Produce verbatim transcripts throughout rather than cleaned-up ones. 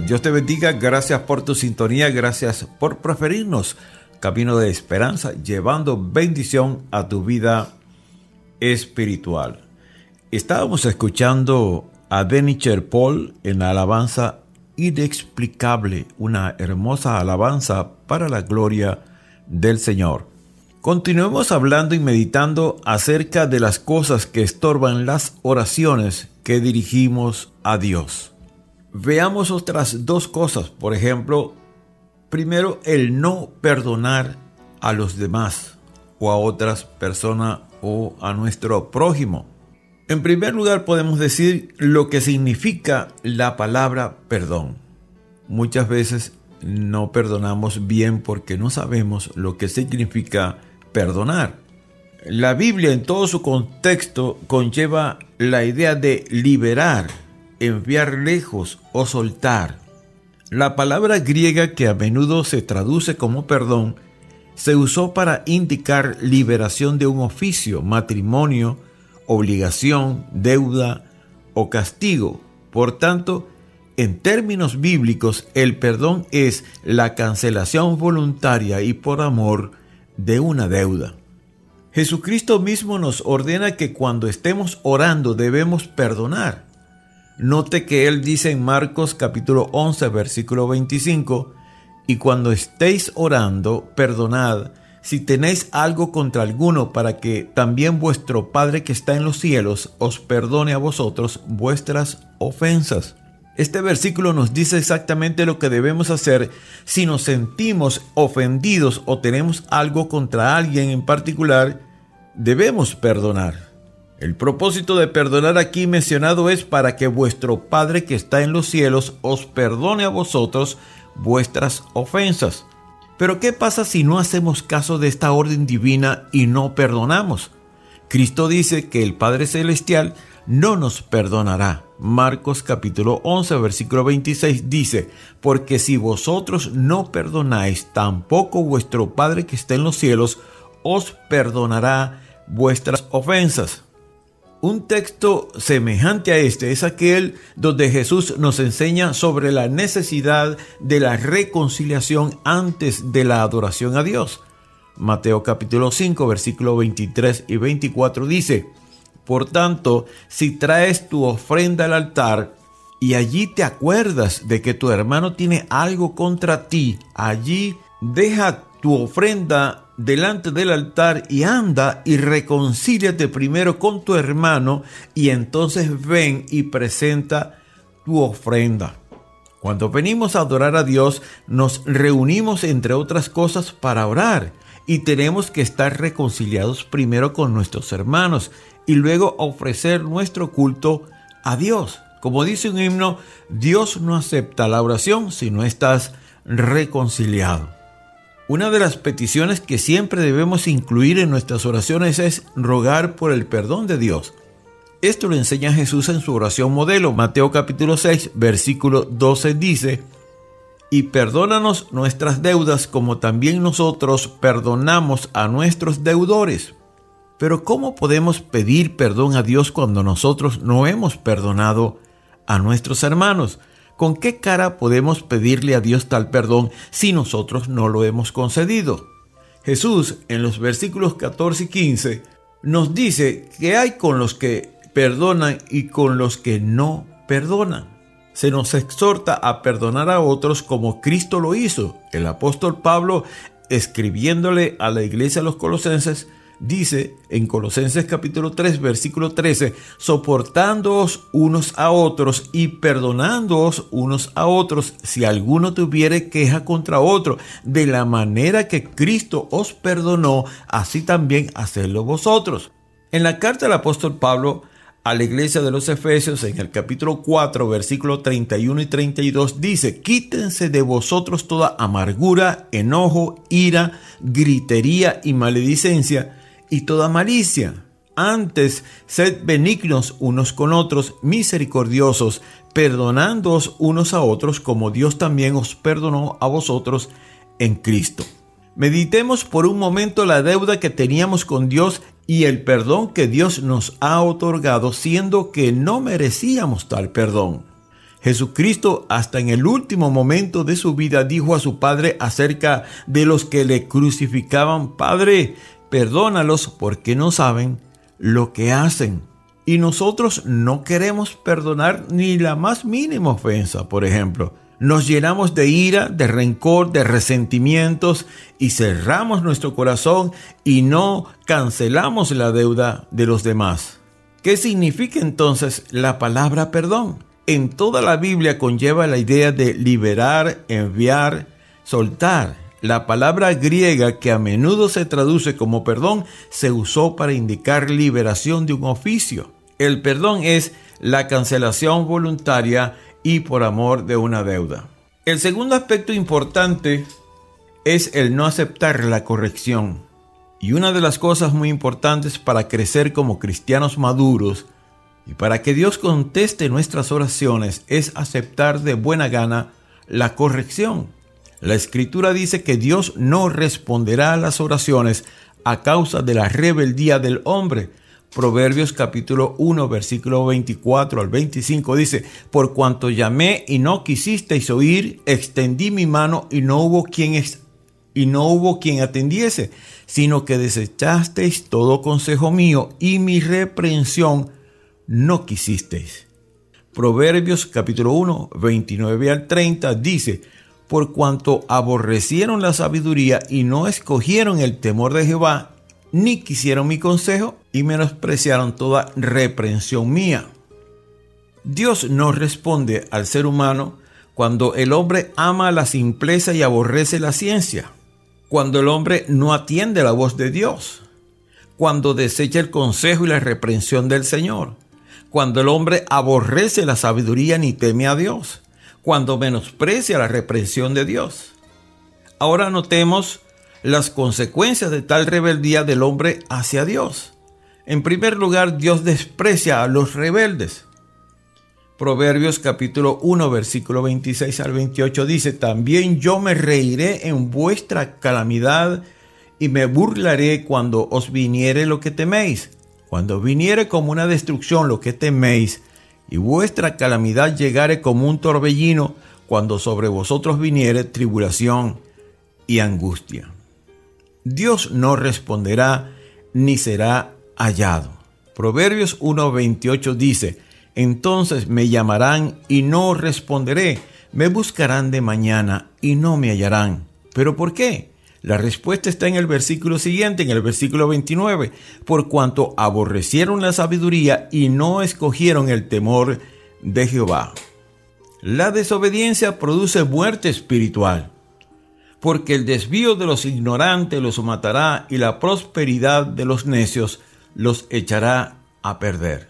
Dios te bendiga, gracias por tu sintonía, gracias por preferirnos. Camino de Esperanza, llevando bendición a tu vida espiritual. Estábamos escuchando a Denny Cherpol en la alabanza Inexplicable, una hermosa alabanza para la gloria del Señor. Continuemos hablando y meditando acerca de las cosas que estorban las oraciones que dirigimos a Dios. Veamos otras dos cosas, por ejemplo, primero, el no perdonar a los demás o a otras personas o a nuestro prójimo. En primer lugar, podemos decir lo que significa la palabra perdón. Muchas veces no perdonamos bien porque no sabemos lo que significa perdonar. La Biblia en todo su contexto conlleva la idea de liberar, enviar lejos o soltar. La palabra griega, que a menudo se traduce como perdón, se usó para indicar liberación de un oficio, matrimonio, obligación, deuda o castigo. Por tanto, en términos bíblicos, el perdón es la cancelación voluntaria y por amor de una deuda. Jesucristo mismo nos ordena que cuando estemos orando debemos perdonar. Note que Él dice en Marcos capítulo once, versículo veinticinco, y cuando estéis orando, perdonad si tenéis algo contra alguno, para que también vuestro Padre que está en los cielos os perdone a vosotros vuestras ofensas. Este versículo nos dice exactamente lo que debemos hacer si nos sentimos ofendidos o tenemos algo contra alguien en particular. Debemos perdonar. El propósito de perdonar aquí mencionado es para que vuestro Padre que está en los cielos os perdone a vosotros vuestras ofensas. Pero ¿qué pasa si no hacemos caso de esta orden divina y no perdonamos? Cristo dice que el Padre Celestial no nos perdonará. Marcos capítulo once, versículo veintiséis dice: porque si vosotros no perdonáis, tampoco vuestro Padre que está en los cielos os perdonará vuestras ofensas. Un texto semejante a este es aquel donde Jesús nos enseña sobre la necesidad de la reconciliación antes de la adoración a Dios. Mateo capítulo cinco, versículos veintitrés y veinticuatro dice: por tanto, si traes tu ofrenda al altar y allí te acuerdas de que tu hermano tiene algo contra ti, allí deja tu ofrenda delante del altar y anda y reconcíliate primero con tu hermano y entonces ven y presenta tu ofrenda. Cuando venimos a adorar a Dios, nos reunimos entre otras cosas para orar y tenemos que estar reconciliados primero con nuestros hermanos y luego ofrecer nuestro culto a Dios. Como dice un himno, Dios no acepta la oración si no estás reconciliado. Una de las peticiones que siempre debemos incluir en nuestras oraciones es rogar por el perdón de Dios. Esto lo enseña Jesús en su oración modelo. Mateo capítulo seis, versículo doce dice: y perdónanos nuestras deudas como también nosotros perdonamos a nuestros deudores. Pero ¿cómo podemos pedir perdón a Dios cuando nosotros no hemos perdonado a nuestros hermanos? ¿Con qué cara podemos pedirle a Dios tal perdón si nosotros no lo hemos concedido? Jesús, en los versículos catorce y quince, nos dice que hay con los que perdonan y con los que no perdonan. Se nos exhorta a perdonar a otros como Cristo lo hizo. El apóstol Pablo, escribiéndole a la iglesia de los Colosenses, dice en Colosenses capítulo tres, versículo trece: soportándoos unos a otros y perdonándoos unos a otros si alguno tuviere queja contra otro, de la manera que Cristo os perdonó, así también hacedlo vosotros. En la carta del apóstol Pablo a la iglesia de los Efesios, en el capítulo cuatro, versículos treinta y uno y treinta y dos, dice: quítense de vosotros toda amargura, enojo, ira, gritería y maledicencia, y toda malicia. Antes, sed benignos unos con otros, misericordiosos, perdonándoos unos a otros, como Dios también os perdonó a vosotros en Cristo. Meditemos por un momento la deuda que teníamos con Dios y el perdón que Dios nos ha otorgado, siendo que no merecíamos tal perdón. Jesucristo, hasta en el último momento de su vida, dijo a su Padre acerca de los que le crucificaban: Padre, perdónalos porque no saben lo que hacen. Y nosotros no queremos perdonar ni la más mínima ofensa. Por ejemplo, nos llenamos de ira, de rencor, de resentimientos y cerramos nuestro corazón y no cancelamos la deuda de los demás. ¿Qué significa entonces la palabra perdón? En toda la Biblia conlleva la idea de liberar, enviar, soltar. La palabra griega, que a menudo se traduce como perdón, se usó para indicar liberación de un oficio. El perdón es la cancelación voluntaria y por amor de una deuda. El segundo aspecto importante es el no aceptar la corrección. Y una de las cosas muy importantes para crecer como cristianos maduros y para que Dios conteste nuestras oraciones es aceptar de buena gana la corrección. La Escritura dice que Dios no responderá a las oraciones a causa de la rebeldía del hombre. Proverbios capítulo uno, versículo veinticuatro al veinticinco dice: Por cuanto llamé y no quisisteis oír, extendí mi mano y no hubo quien es, y no hubo quien atendiese, sino que desechasteis todo consejo mío y mi reprensión no quisisteis. Proverbios capítulo uno, veintinueve al treinta dice: Por cuanto aborrecieron la sabiduría y no escogieron el temor de Jehová, ni quisieron mi consejo y menospreciaron toda reprensión mía. Dios no responde al ser humano cuando el hombre ama la simpleza y aborrece la ciencia, cuando el hombre no atiende la voz de Dios, cuando desecha el consejo y la reprensión del Señor, cuando el hombre aborrece la sabiduría ni teme a Dios, cuando menosprecia la reprensión de Dios. Ahora notemos las consecuencias de tal rebeldía del hombre hacia Dios. En primer lugar, Dios desprecia a los rebeldes. Proverbios capítulo uno, versículo veintiséis al veintiocho dice: También yo me reiré en vuestra calamidad y me burlaré cuando os viniere lo que teméis. Cuando viniere como una destrucción lo que teméis, y vuestra calamidad llegare como un torbellino, cuando sobre vosotros viniere tribulación y angustia. Dios no responderá ni será hallado. Proverbios uno veintiocho dice: Entonces me llamarán y no responderé, me buscarán de mañana y no me hallarán. ¿Pero por qué? La respuesta está en el versículo siguiente, en el versículo veintinueve. Por cuanto aborrecieron la sabiduría y no escogieron el temor de Jehová. La desobediencia produce muerte espiritual, porque el desvío de los ignorantes los matará y la prosperidad de los necios los echará a perder.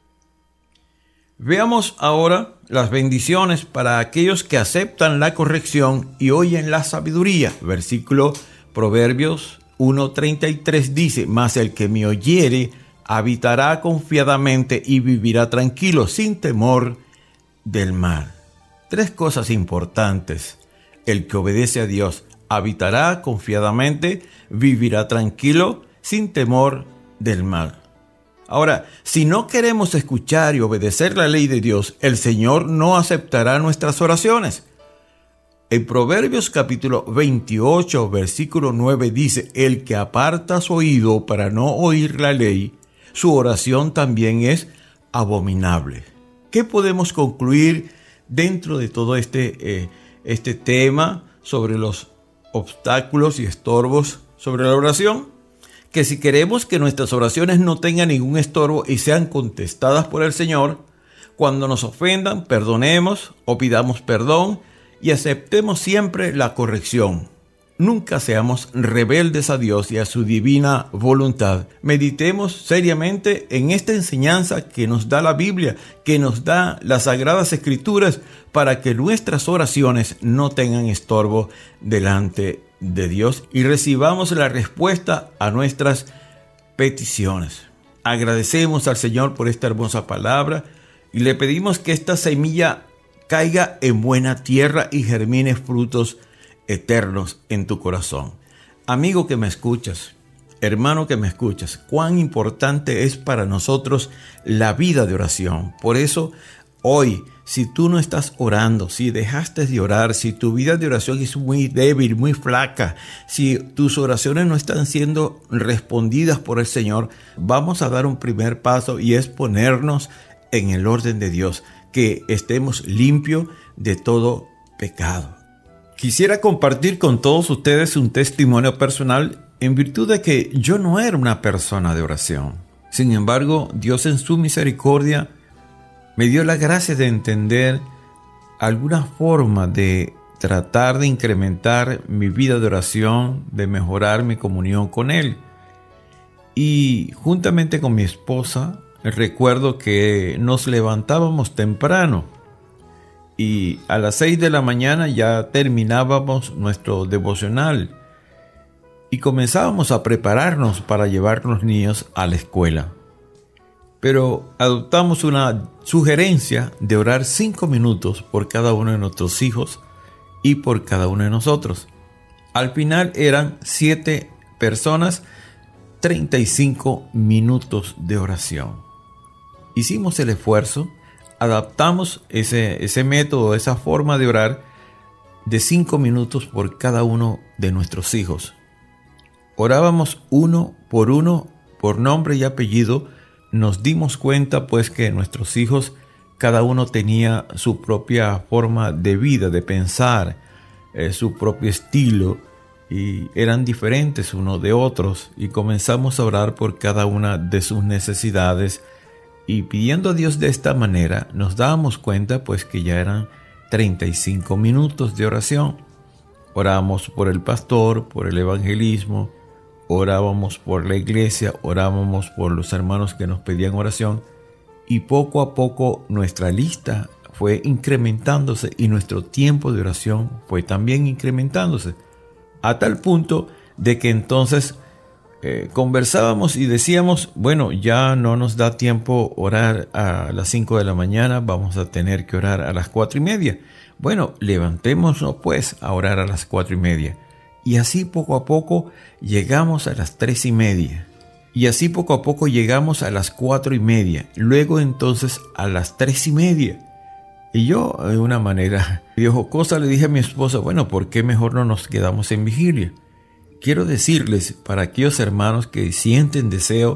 Veamos ahora las bendiciones para aquellos que aceptan la corrección y oyen la sabiduría. Versículo Proverbios uno treinta y tres dice: Mas el que me oyere habitará confiadamente y vivirá tranquilo, sin temor del mal. Tres cosas importantes. El que obedece a Dios habitará confiadamente, vivirá tranquilo, sin temor del mal. Ahora, si no queremos escuchar y obedecer la ley de Dios, el Señor no aceptará nuestras oraciones. En Proverbios capítulo veintiocho, versículo nueve dice: El que aparta su oído para no oír la ley, su oración también es abominable. ¿Qué podemos concluir dentro de todo este, eh, este tema sobre los obstáculos y estorbos sobre la oración? Que si queremos que nuestras oraciones no tengan ningún estorbo y sean contestadas por el Señor, cuando nos ofendan, perdonemos o pidamos perdón y aceptemos siempre la corrección. Nunca seamos rebeldes a Dios y a su divina voluntad. Meditemos seriamente en esta enseñanza que nos da la Biblia, que nos da las Sagradas Escrituras, para que nuestras oraciones no tengan estorbo delante de Dios y recibamos la respuesta a nuestras peticiones. Agradecemos al Señor por esta hermosa palabra y le pedimos que esta semilla caiga en buena tierra y germine frutos eternos en tu corazón. Amigo que me escuchas, hermano que me escuchas, cuán importante es para nosotros la vida de oración. Por eso hoy si tú no estás orando, si dejaste de orar, si tu vida de oración es muy débil, muy flaca, si tus oraciones no están siendo respondidas por el Señor, vamos a dar un primer paso y es ponernos en el orden de Dios, que estemos limpios de todo pecado. Quisiera compartir con todos ustedes un testimonio personal en virtud de que yo no era una persona de oración. Sin embargo, Dios en su misericordia me dio la gracia de entender alguna forma de tratar de incrementar mi vida de oración, de mejorar mi comunión con Él. Y juntamente con mi esposa, recuerdo que nos levantábamos temprano y a las seis de la mañana ya terminábamos nuestro devocional y comenzábamos a prepararnos para llevar los niños a la escuela. Pero adoptamos una sugerencia de orar cinco minutos por cada uno de nuestros hijos y por cada uno de nosotros. Al final eran siete personas, treinta y cinco minutos de oración. Hicimos el esfuerzo, adaptamos ese, ese método, esa forma de orar de cinco minutos por cada uno de nuestros hijos. Orábamos uno por uno, por nombre y apellido. Nos dimos cuenta pues que nuestros hijos, cada uno tenía su propia forma de vida, de pensar, eh, su propio estilo, y eran diferentes unos de otros, y comenzamos a orar por cada una de sus necesidades, y pidiendo a Dios de esta manera, nos dábamos cuenta pues que ya eran treinta y cinco minutos de oración. Oramos por el pastor, por el evangelismo, orábamos por la iglesia, orábamos por los hermanos que nos pedían oración, y poco a poco nuestra lista fue incrementándose y nuestro tiempo de oración fue también incrementándose, a tal punto de que entonces eh, conversábamos y decíamos, bueno, ya no nos da tiempo orar a las cinco de la mañana, vamos a tener que orar a las cuatro y media. Bueno, levantémonos pues a orar a las cuatro y media. Y así poco a poco llegamos a las tres y media. Y así poco a poco llegamos a las cuatro y media. Luego entonces a las tres y media. Y yo, de una manera jocosa, le dije a mi esposa, bueno, ¿por qué mejor no nos quedamos en vigilia? Quiero decirles, para aquellos hermanos que sienten deseo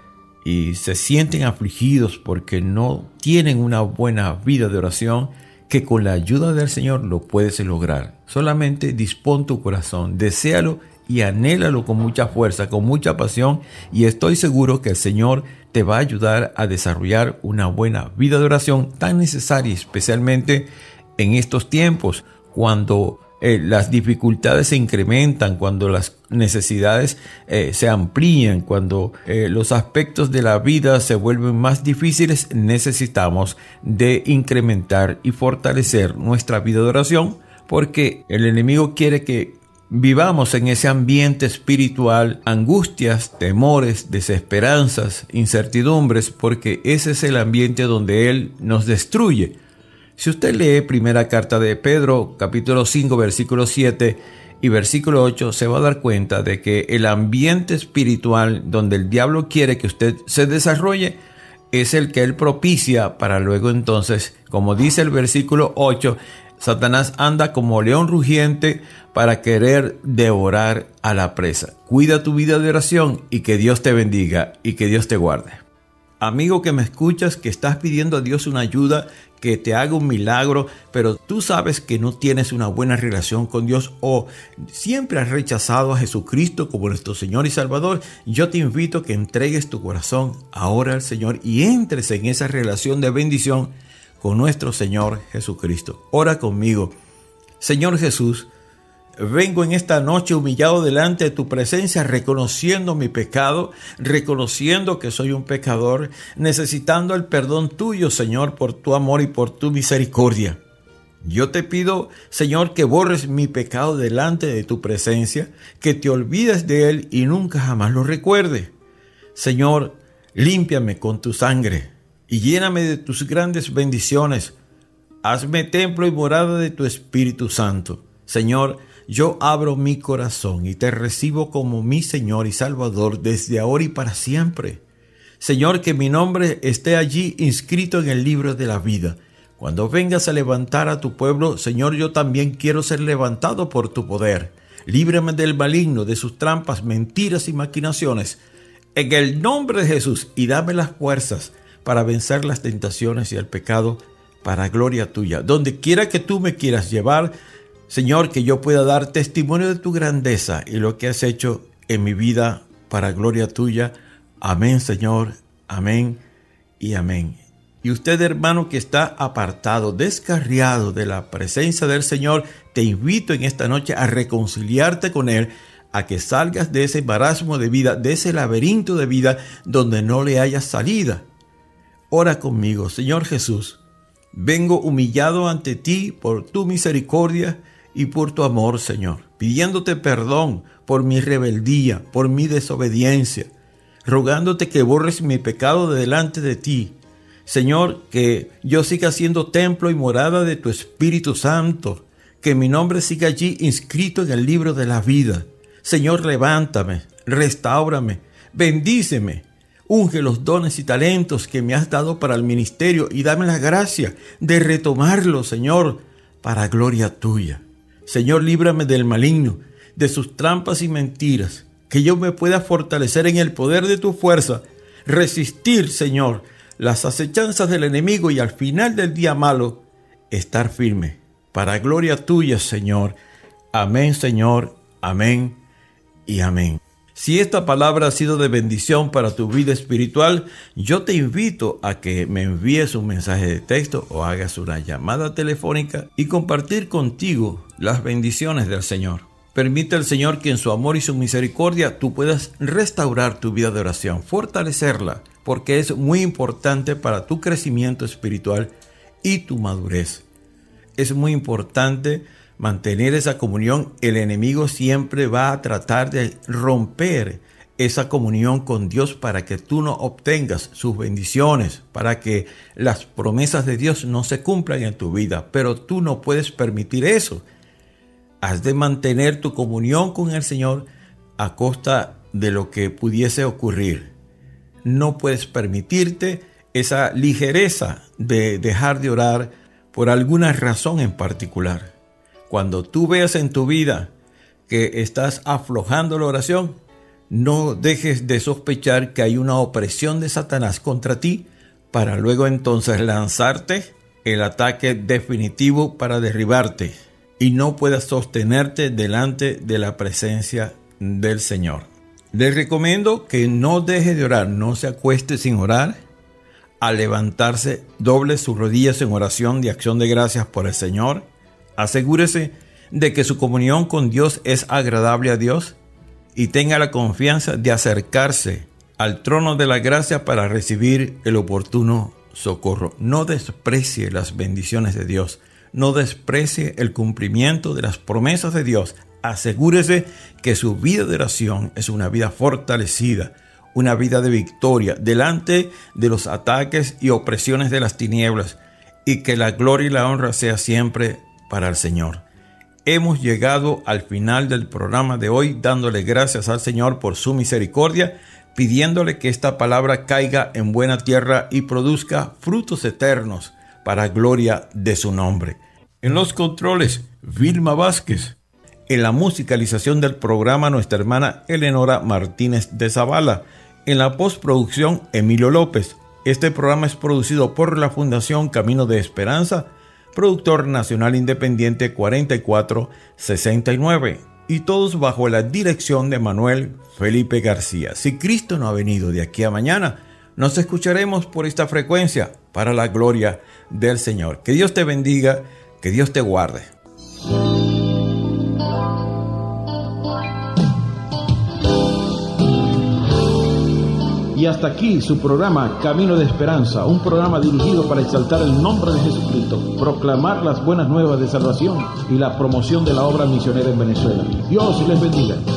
y se sienten afligidos porque no tienen una buena vida de oración, que con la ayuda del Señor lo puedes lograr. Solamente dispón tu corazón, deséalo y anhélalo con mucha fuerza, con mucha pasión, y estoy seguro que el Señor te va a ayudar a desarrollar una buena vida de oración tan necesaria, especialmente en estos tiempos, cuando eh, las dificultades se incrementan, cuando las necesidades eh, se amplían, cuando eh, los aspectos de la vida se vuelven más difíciles. Necesitamos de incrementar y fortalecer nuestra vida de oración, porque el enemigo quiere que vivamos en ese ambiente espiritual, angustias, temores, desesperanzas, incertidumbres, porque ese es el ambiente donde él nos destruye. Si usted lee primera carta de Pedro, capítulo cinco, versículo siete y versículo ocho, se va a dar cuenta de que el ambiente espiritual donde el diablo quiere que usted se desarrolle es el que él propicia para luego entonces, como dice el versículo ocho, Satanás anda como león rugiente para querer devorar a la presa. Cuida tu vida de oración y que Dios te bendiga y que Dios te guarde. Amigo que me escuchas, que estás pidiendo a Dios una ayuda, que te haga un milagro, pero tú sabes que no tienes una buena relación con Dios o siempre has rechazado a Jesucristo como nuestro Señor y Salvador, yo te invito a que entregues tu corazón ahora al Señor y entres en esa relación de bendición con nuestro Señor Jesucristo. Ora conmigo. Señor Jesús, vengo en esta noche humillado delante de tu presencia, reconociendo mi pecado, reconociendo que soy un pecador, necesitando el perdón tuyo, Señor, por tu amor y por tu misericordia. Yo te pido, Señor, que borres mi pecado delante de tu presencia, que te olvides de él y nunca jamás lo recuerde. Señor, límpiame con tu sangre y lléname de tus grandes bendiciones. Hazme templo y morada de tu Espíritu Santo. Señor, yo abro mi corazón y te recibo como mi Señor y Salvador desde ahora y para siempre. Señor, que mi nombre esté allí inscrito en el libro de la vida. Cuando vengas a levantar a tu pueblo, Señor, yo también quiero ser levantado por tu poder. Líbrame del maligno, de sus trampas, mentiras y maquinaciones. En el nombre de Jesús, y dame las fuerzas para vencer las tentaciones y el pecado, para gloria tuya. Donde quiera que tú me quieras llevar, Señor, que yo pueda dar testimonio de tu grandeza y lo que has hecho en mi vida para gloria tuya. Amén, Señor. Amén y amén. Y usted, hermano, que está apartado, descarriado de la presencia del Señor, te invito en esta noche a reconciliarte con Él, a que salgas de ese marasmo de vida, de ese laberinto de vida donde no le hayas salida. Ora conmigo. Señor Jesús, vengo humillado ante ti por tu misericordia y por tu amor, Señor, pidiéndote perdón por mi rebeldía, por mi desobediencia, rogándote que borres mi pecado de delante de ti. Señor, que yo siga siendo templo y morada de tu Espíritu Santo, que mi nombre siga allí inscrito en el libro de la vida. Señor, levántame, restáurame, bendíceme, unge los dones y talentos que me has dado para el ministerio y dame la gracia de retomarlos, Señor, para gloria tuya. Señor, líbrame del maligno, de sus trampas y mentiras, que yo me pueda fortalecer en el poder de tu fuerza, resistir, Señor, las acechanzas del enemigo y al final del día malo, estar firme, para gloria tuya, Señor. Amén, Señor, amén y amén. Si esta palabra ha sido de bendición para tu vida espiritual, yo te invito a que me envíes un mensaje de texto o hagas una llamada telefónica y compartir contigo las bendiciones del Señor. Permite al Señor que en su amor y su misericordia tú puedas restaurar tu vida de oración, fortalecerla, porque es muy importante para tu crecimiento espiritual y tu madurez. Es muy importante mantener esa comunión. El enemigo siempre va a tratar de romper esa comunión con Dios para que tú no obtengas sus bendiciones, para que las promesas de Dios no se cumplan en tu vida. Pero tú no puedes permitir eso. Has de mantener tu comunión con el Señor a costa de lo que pudiese ocurrir. No puedes permitirte esa ligereza de dejar de orar por alguna razón en particular. Cuando tú veas en tu vida que estás aflojando la oración, no dejes de sospechar que hay una opresión de Satanás contra ti para luego entonces lanzarte el ataque definitivo para derribarte y no puedas sostenerte delante de la presencia del Señor. Les recomiendo que no deje de orar, no se acueste sin orar. Al levantarse, doble sus rodillas en oración de acción de gracias por el Señor. Asegúrese de que su comunión con Dios es agradable a Dios y tenga la confianza de acercarse al trono de la gracia para recibir el oportuno socorro. No desprecie las bendiciones de Dios. No desprecie el cumplimiento de las promesas de Dios. Asegúrese que su vida de oración es una vida fortalecida, una vida de victoria delante de los ataques y opresiones de las tinieblas, y que la gloria y la honra sea siempre para el Señor. Hemos llegado al final del programa de hoy, dándole gracias al Señor por su misericordia, pidiéndole que esta palabra caiga en buena tierra y produzca frutos eternos para gloria de su nombre. En los controles, Vilma Vázquez. En la musicalización del programa, nuestra hermana Eleonora Martínez de Zavala. En la postproducción, Emilio López. Este programa es producido por la Fundación Camino de Esperanza, productor nacional independiente cuarenta y cuatro sesenta y nueve, y todos bajo la dirección de Manuel Felipe García. Si Cristo no ha venido de aquí a mañana, nos escucharemos por esta frecuencia para la gloria del Señor. Que Dios te bendiga, que Dios te guarde. Y hasta aquí su programa Camino de Esperanza, un programa dirigido para exaltar el nombre de Jesucristo, proclamar las buenas nuevas de salvación y la promoción de la obra misionera en Venezuela. Dios les bendiga.